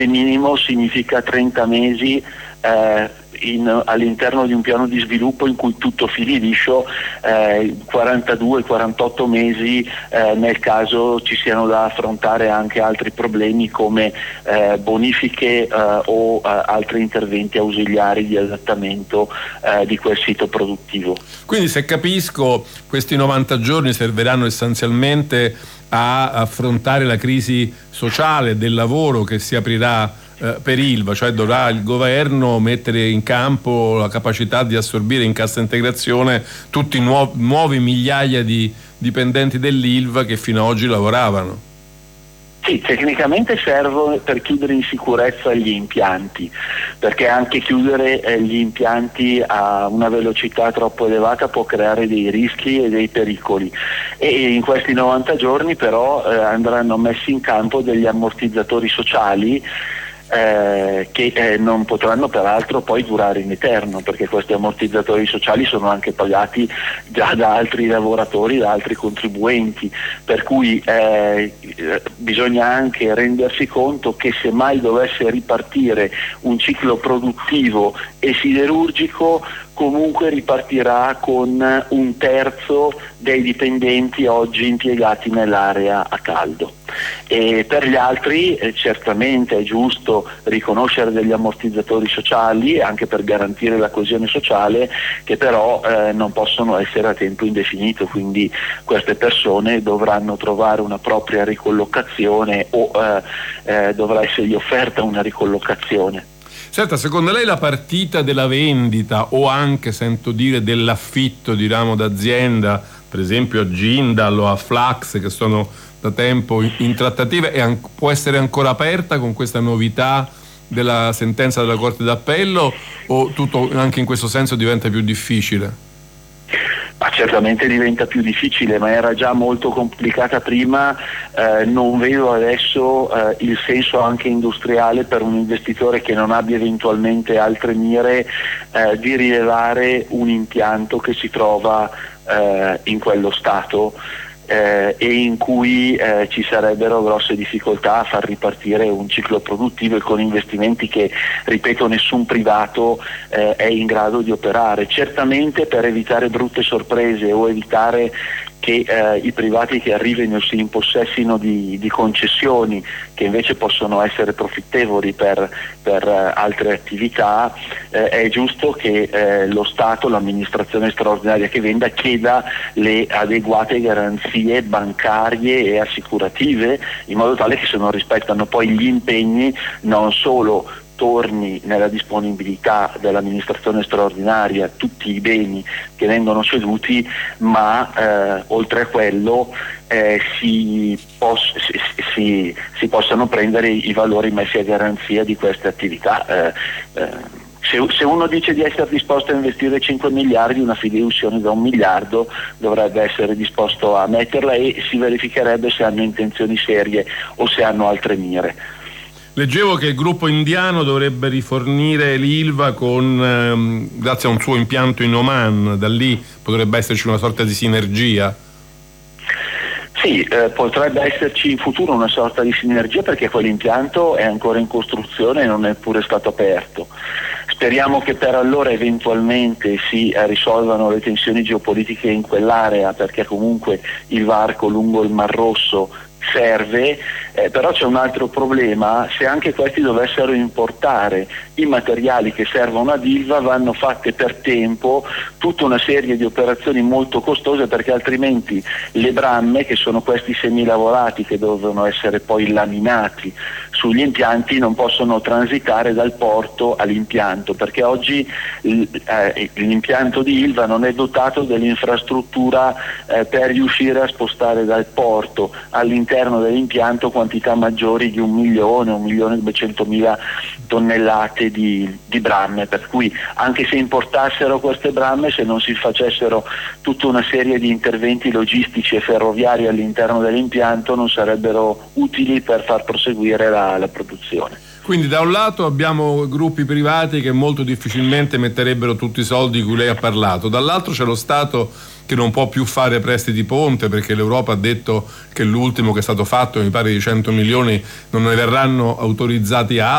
minimo significa 30 mesi all'interno di un piano di sviluppo in cui tutto fili liscio, 42-48 mesi nel caso ci siano da affrontare anche altri problemi come bonifiche o altri interventi ausiliari di adattamento di quel sito produttivo. Quindi, se capisco, questi 90 giorni serviranno essenzialmente a affrontare la crisi sociale del lavoro che si aprirà per Ilva, cioè dovrà il governo mettere in campo la capacità di assorbire in cassa integrazione tutti i nuovi migliaia di dipendenti dell'Ilva che fino ad oggi lavoravano. Sì, tecnicamente servono per chiudere in sicurezza gli impianti, perché anche chiudere gli impianti a una velocità troppo elevata può creare dei rischi e dei pericoli, e in questi 90 giorni però andranno messi in campo degli ammortizzatori sociali che non potranno peraltro poi durare in eterno, perché questi ammortizzatori sociali sono anche pagati già da altri lavoratori, da altri contribuenti, per cui bisogna anche rendersi conto che se mai dovesse ripartire un ciclo produttivo e siderurgico, comunque ripartirà con un terzo dei dipendenti oggi impiegati nell'area a caldo. E per gli altri certamente è giusto riconoscere degli ammortizzatori sociali anche per garantire la coesione sociale, che però non possono essere a tempo indefinito, quindi queste persone dovranno trovare una propria ricollocazione o dovrà essergli offerta una ricollocazione. Senta, secondo lei la partita della vendita o anche, sento dire, dell'affitto di ramo d'azienda, per esempio a Jindal o a Flax, che sono da tempo in trattative, può essere ancora aperta con questa novità della sentenza della Corte d'Appello, o tutto anche in questo senso diventa più difficile? Ma certamente diventa più difficile, ma era già molto complicata prima. Non vedo adesso il senso anche industriale per un investitore che non abbia eventualmente altre mire di rilevare un impianto che si trova in quello stato e in cui ci sarebbero grosse difficoltà a far ripartire un ciclo produttivo, e con investimenti che, ripeto, nessun privato è in grado di operare. Certamente per evitare brutte sorprese o evitare che i privati che arrivino si impossessino di concessioni che invece possono essere profittevoli per altre attività, è giusto che lo Stato, l'amministrazione straordinaria che venda, chieda le adeguate garanzie bancarie e assicurative, in modo tale che se non rispettano poi gli impegni non solo torni nella disponibilità dell'amministrazione straordinaria tutti i beni che vengono ceduti, ma oltre a quello si possano prendere i valori messi a garanzia di queste attività. Se uno dice di essere disposto a investire 5 miliardi, una fideiussione da 1 miliardo dovrebbe essere disposto a metterla, e si verificherebbe se hanno intenzioni serie o se hanno altre mire. Leggevo che il gruppo indiano dovrebbe rifornire l'Ilva grazie a un suo impianto in Oman, da lì potrebbe esserci una sorta di sinergia. Sì, potrebbe esserci in futuro una sorta di sinergia, perché quell'impianto è ancora in costruzione e non è pure stato aperto. Speriamo che per allora eventualmente si risolvano le tensioni geopolitiche in quell'area, perché comunque il varco lungo il Mar Rosso serve, però c'è un altro problema: se anche questi dovessero importare i materiali che servono ad Ilva, vanno fatte per tempo tutta una serie di operazioni molto costose, perché altrimenti le bramme, che sono questi semilavorati che devono essere poi laminati sugli impianti, non possono transitare dal porto all'impianto, perché oggi l'impianto di Ilva non è dotato dell'infrastruttura per riuscire a spostare dal porto all'interno dell'impianto quantità maggiori di 1.200.000 tonnellate di bramme, per cui anche se importassero queste bramme, se non si facessero tutta una serie di interventi logistici e ferroviari all'interno dell'impianto, non sarebbero utili per far proseguire la produzione. Quindi da un lato abbiamo gruppi privati che molto difficilmente metterebbero tutti i soldi di cui lei ha parlato, dall'altro c'è lo Stato che non può più fare prestiti ponte, perché l'Europa ha detto che l'ultimo che è stato fatto, mi pare di 100 milioni, non ne verranno autorizzati